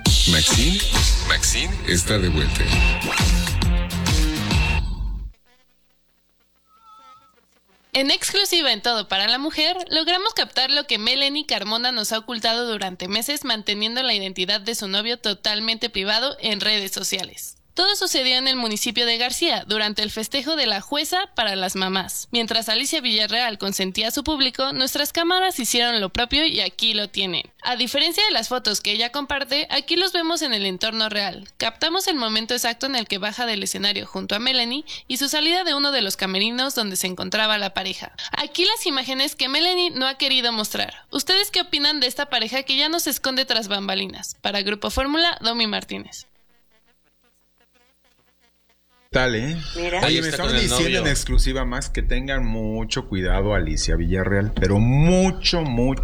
Maxine está de vuelta. En exclusiva en Todo para la Mujer, logramos captar lo que Melanie Carmona nos ha ocultado durante meses, manteniendo la identidad de su novio totalmente privado en redes sociales. Todo sucedió en el municipio de García, durante el festejo de la jueza para las mamás. Mientras Alicia Villarreal consentía a su público, nuestras cámaras hicieron lo propio y aquí lo tienen. A diferencia de las fotos que ella comparte, aquí los vemos en el entorno real. Captamos el momento exacto en el que baja del escenario junto a Melanie y su salida de uno de los camerinos donde se encontraba la pareja. Aquí las imágenes que Melanie no ha querido mostrar. ¿Ustedes qué opinan de esta pareja que ya no se esconde tras bambalinas? Para Grupo Fórmula, Domi Martínez. Mira. Oye, me estaban diciendo en exclusiva, Max, que tengan mucho cuidado, Alicia Villarreal, pero mucho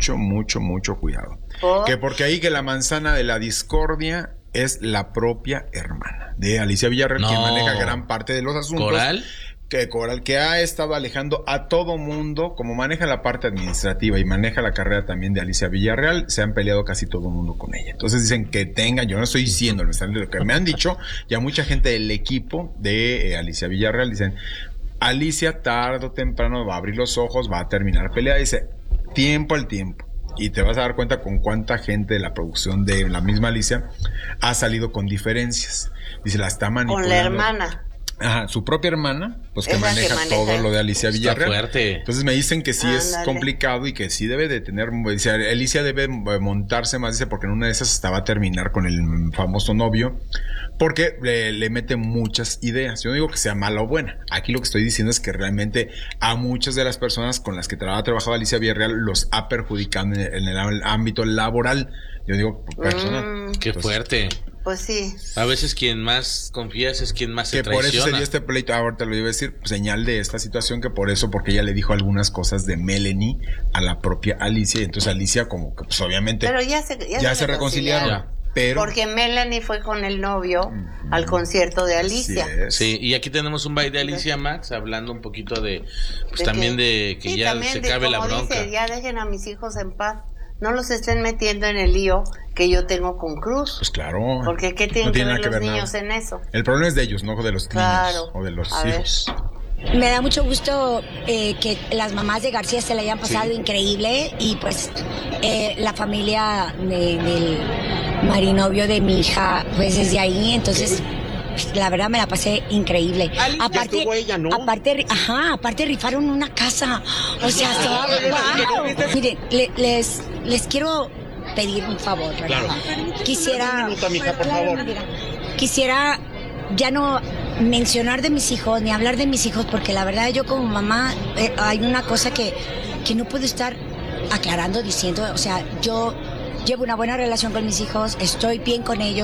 cuidado. Porque ahí que la manzana de la discordia es la propia hermana de Alicia Villarreal, que maneja gran parte de los asuntos. Coral, que ha estado alejando a todo mundo, como maneja la parte administrativa y maneja la carrera también de Alicia Villarreal, se han peleado casi todo el mundo con ella. Entonces dicen que tengan, yo no estoy diciendo, lo que me han dicho, ya mucha gente del equipo de Alicia Villarreal dicen, Alicia tarde o temprano va a abrir los ojos, va a terminar pelea, dice, tiempo al tiempo. Y te vas a dar cuenta con cuánta gente de la producción de la misma Alicia ha salido con diferencias. Dice, la está manipulando. Con la hermana. Ajá, su propia hermana, pues que maneja todo lo de Alicia Villarreal. Está fuerte. Entonces me dicen que sí es complicado y que sí debe de tener, dice, Alicia debe montarse más, dice, porque en una de esas estaba a terminar con el famoso novio, porque le mete muchas ideas. Yo no digo que sea mala o buena. Aquí lo que estoy diciendo es que realmente a muchas de las personas con las que ha trabajado Alicia Villarreal los ha perjudicado en el ámbito laboral. Yo digo personal. Qué fuerte. Pues sí. A veces quien más confías es quien más se traiciona. Que por eso se dio este pleito, ahorita lo iba a decir, señal de esta situación, que por eso, porque ella le dijo algunas cosas de Melanie a la propia Alicia, y entonces Alicia como que pues obviamente pero ya se reconciliaron. Pero porque Melanie fue con el novio al concierto de Alicia. Sí, y aquí tenemos un baile de Alicia, Max, hablando un poquito de, pues también de que ya se acabe la bronca. Dice, ya dejen a mis hijos en paz. No los estén metiendo en el lío que yo tengo con Cruz. Pues claro. Porque ¿qué tienen que ver los niños en eso? El problema es de ellos, no de los niños o de los hijos. Me da mucho gusto que las mamás de García se la hayan pasado increíble y pues la familia del marinovio de mi hija, pues desde ahí, entonces la verdad me la pasé increíble. Aparte, ella, ¿no? aparte rifaron una casa. O sea, wow. Miren, les quiero pedir un favor, ¿verdad? Claro. Quisiera ya no mencionar de mis hijos ni hablar de mis hijos, porque la verdad yo como mamá hay una cosa que no puedo estar aclarando, diciendo, o sea, yo llevo una buena relación con mis hijos, estoy bien con ellos.